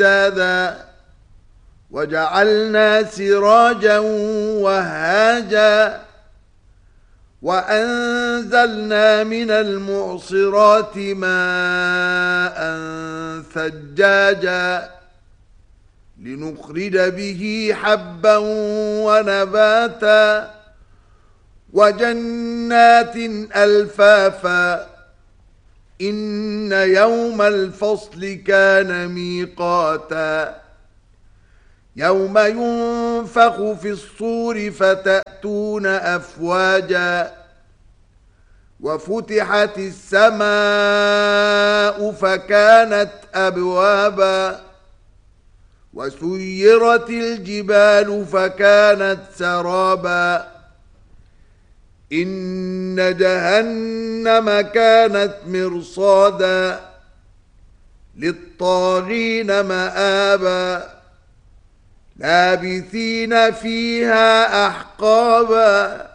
أندادا وجعلنا سراجا وهاجا وأنزلنا من المعصرات ماء ثجاجا لنخرج به حبا ونباتا وجنات ألفافا إن يوم الفصل كان ميقاتا يوم ينفخ في الصور فتأتون أفواجا وفتحت السماء فكانت أبوابا وسيرت الجبال فكانت سرابا إن جهنم كانت مرصادا للطاغين مآبا لابثين فيها أحقابا